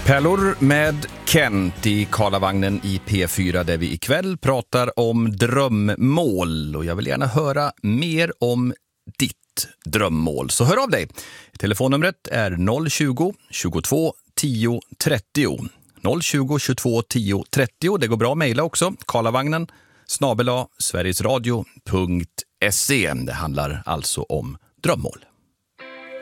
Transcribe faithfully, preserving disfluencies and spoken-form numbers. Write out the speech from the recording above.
Pärlor med Kent i Karlavagnen i P fyra där vi ikväll pratar om drömmål. Och jag vill gärna höra mer om ditt drömmål. Så hör av dig. Telefonnumret är noll tjugo, tjugotvå, tio, trettio. noll tjugo, tjugotvå, tio, trettio. Det går bra att mejla också. Karlavagnen snabel-a sverigesradio punkt se. Det handlar alltså om drömmål.